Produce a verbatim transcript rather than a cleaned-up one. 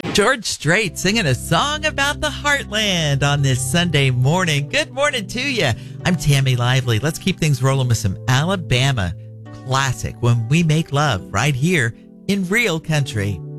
George Strait singing a song about the heartland on this Sunday morning. Good morning to you. I'm Tammy Lively. Let's keep things rolling with some Alabama classic When We Make Love right here in Real Country.